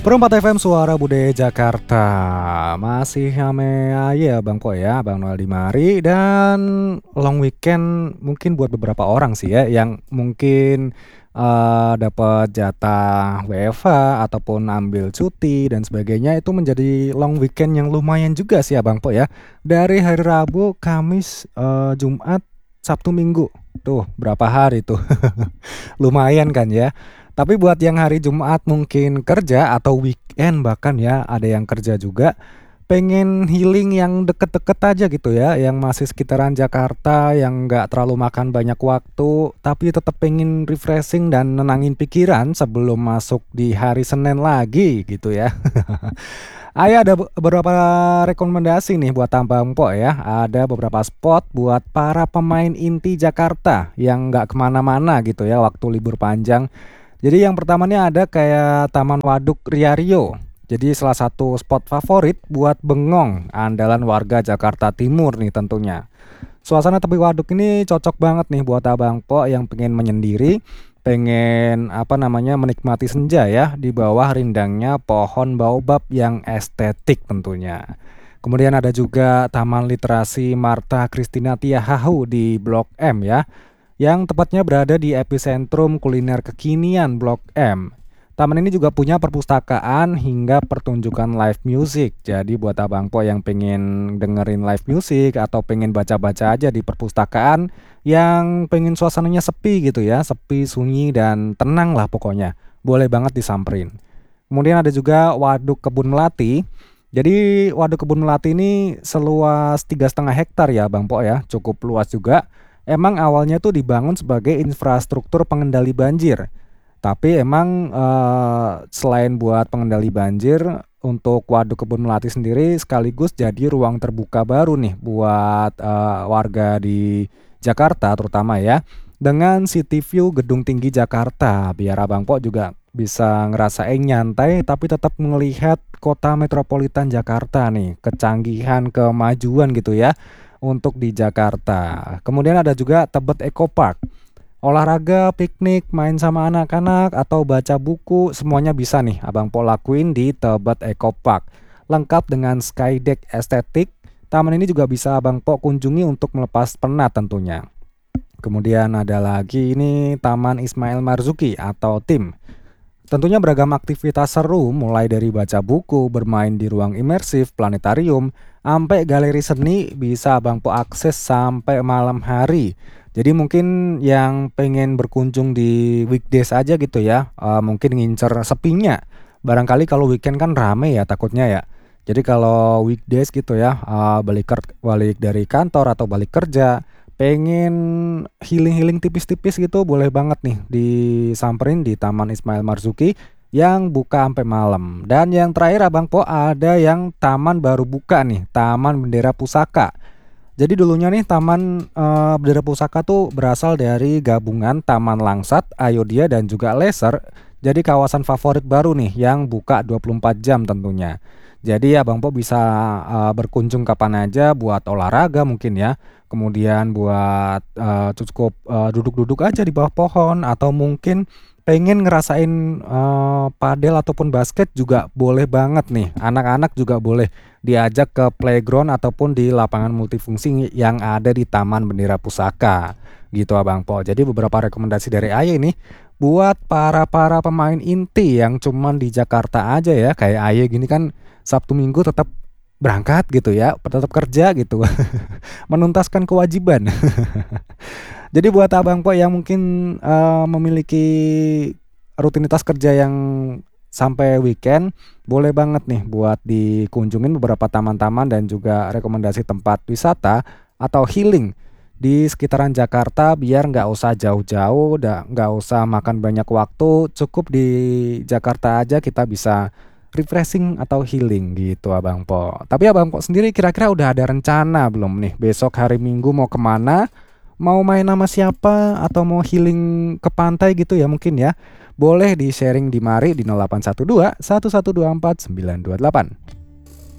Perempat FM Suara Budaya Jakarta. Masih ame aja Bang Po ya, Bang Noel di mari. Dan long weekend mungkin buat beberapa orang sih ya, yang mungkin dapat jatah WFH ataupun ambil cuti dan sebagainya, itu menjadi long weekend yang lumayan juga sih ya Bang Po ya. Dari hari Rabu, Kamis, Jumat, Sabtu, Minggu. Tuh berapa hari tuh. Lumayan kan ya. Tapi buat yang hari Jumat mungkin kerja atau weekend bahkan ya, ada yang kerja juga, pengen healing yang deket-deket aja gitu ya, yang masih sekitaran Jakarta, yang nggak terlalu makan banyak waktu, tapi tetap pengen refreshing dan nenangin pikiran sebelum masuk di hari Senin lagi gitu ya. Ayo ada beberapa rekomendasi nih buat Tambang Po ya. Ada beberapa spot buat para pemain inti Jakarta yang nggak kemana-mana gitu ya waktu libur panjang. Jadi yang pertama nih ada kayak Taman Waduk Riario. Jadi salah satu spot favorit buat bengong, andalan warga Jakarta Timur nih tentunya. Suasana tepi waduk ini cocok banget nih buat Abang Po yang pengen menyendiri, pengen menikmati senja ya di bawah rindangnya pohon baobab yang estetik tentunya. Kemudian ada juga Taman Literasi Marta Christina Tiahahu di Blok M ya, yang tepatnya berada di epicentrum kuliner kekinian Blok M. Taman ini juga punya perpustakaan hingga pertunjukan live music. Jadi buat Abang Po yang pengen dengerin live music atau pengen baca-baca aja di perpustakaan, yang pengen suasananya sepi gitu ya, sepi, sunyi dan tenang lah pokoknya, boleh banget disamperin. Kemudian ada juga Waduk Kebun Melati. Jadi Waduk Kebun Melati ini seluas 3,5 hektar ya Bang Po ya, cukup luas juga. Emang awalnya tuh dibangun sebagai infrastruktur pengendali banjir. Tapi emang selain buat pengendali banjir, untuk Waduk Kebun Melati sendiri sekaligus jadi ruang terbuka baru nih buat warga di Jakarta terutama ya. Dengan city view Gedung Tinggi Jakarta, biar Abang Po juga bisa ngerasain nyantai tapi tetap melihat kota metropolitan Jakarta nih, kecanggihan, kemajuan gitu ya untuk di Jakarta. Kemudian ada juga Tebet Eco Park. Olahraga, piknik, main sama anak-anak, atau baca buku, semuanya bisa nih Abang Po lakuin di Tebet Eco Park. Lengkap dengan skydeck estetik, taman ini juga bisa Abang Po kunjungi untuk melepas penat tentunya. Kemudian ada lagi ini Taman Ismail Marzuki atau TIM. Tentunya beragam aktivitas seru, mulai dari baca buku, bermain di ruang imersif, planetarium, sampai galeri seni bisa Abang Po akses sampai malam hari. Jadi mungkin yang pengen berkunjung di weekdays aja gitu ya, mungkin ngincer sepinya. Barangkali kalau weekend kan rame ya takutnya ya. Jadi kalau weekdays gitu ya, balik dari kantor atau balik kerja, pengen healing-healing tipis-tipis gitu, boleh banget nih disamperin di Taman Ismail Marzuki yang buka sampai malam. Dan yang terakhir Abang Po ada yang taman baru buka nih, Taman Bendera Pusaka. Jadi dulunya nih Taman Bendera Pusaka tuh berasal dari gabungan Taman Langsat, Ayodhya dan juga Laser. Jadi kawasan favorit baru nih yang buka 24 jam tentunya. Jadi Abang Po bisa berkunjung kapan aja buat olahraga mungkin ya. Kemudian buat cukup duduk-duduk aja di bawah pohon, atau mungkin pengen ngerasain padel ataupun basket juga boleh banget nih. Anak-anak juga boleh diajak ke playground ataupun di lapangan multifungsi yang ada di Taman Bendera Pusaka gitu Abang Po. Jadi beberapa rekomendasi dari Aye ini buat para pemain inti yang cuman di Jakarta aja ya, kayak Aye gini kan Sabtu Minggu tetap berangkat gitu ya, tetap kerja gitu. Menuntaskan kewajiban. Jadi buat Abang Po yang mungkin memiliki rutinitas kerja yang sampai weekend, boleh banget nih buat dikunjungin beberapa taman-taman dan juga rekomendasi tempat wisata atau healing di sekitaran Jakarta, biar nggak usah jauh-jauh, nggak usah makan banyak waktu, cukup di Jakarta aja kita bisa refreshing atau healing gitu Abang Po. Tapi Abang Po sendiri kira-kira udah ada rencana belum nih besok hari Minggu mau kemana? Mau main sama siapa atau mau healing ke pantai gitu ya mungkin ya. Boleh di sharing di mari di 0812 1124 928.